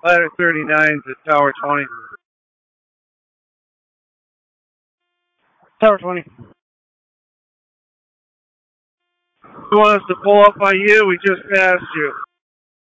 Ladder 39 to Tower 20. Tower 20. Who wants to pull up on you? We just passed you.